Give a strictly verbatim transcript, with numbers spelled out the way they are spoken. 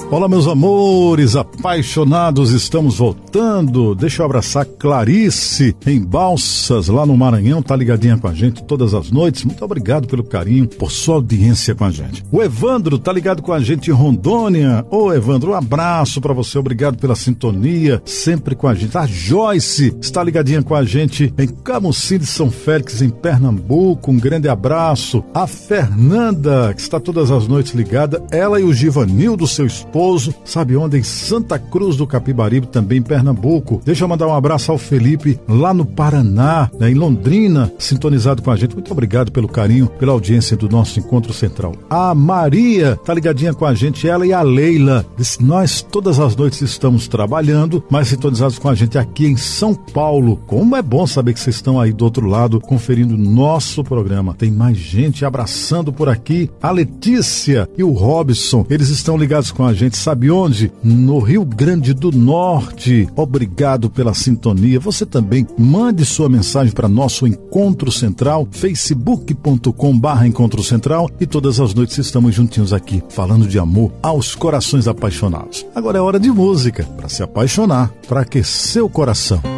Olá, meus amores apaixonados, estamos voltando. Deixa eu abraçar Clarice em Balsas, lá no Maranhão, tá ligadinha com a gente todas as noites. Muito obrigado pelo carinho, por sua audiência com a gente. O Evandro tá ligado com a gente em Rondônia. Ô Evandro, um abraço pra você, obrigado pela sintonia, sempre com a gente. A Joyce está ligadinha com a gente em Camusim de São Félix, em Pernambuco, um grande abraço. A Fernanda, que está todas as noites ligada, ela e o Givanildo, seu esposo, sabe onde? Em Santa Cruz do Capibaribe, também em Pernambuco. Deixa eu mandar um abraço ao Felipe, lá no Paraná, né, em Londrina, sintonizado com a gente. Muito obrigado pelo carinho, pela audiência do nosso Encontro Central. A Maria tá ligadinha com a gente, ela e a Leila. Diz, nós todas as noites estamos trabalhando, mas sintonizados com a gente aqui em São Paulo. Como é bom saber que vocês estão aí do outro lado, conferindo nosso programa. Tem mais gente abraçando por aqui. A Letícia e o Robson, eles estão ligados com a gente, sabe onde? No Rio Grande do Norte. Obrigado pela sintonia. Você também mande sua mensagem para nosso Encontro Central, facebook ponto com barra Encontro Central, e todas as noites estamos juntinhos aqui, falando de amor aos corações apaixonados. Agora é hora de música, para se apaixonar, para aquecer o coração.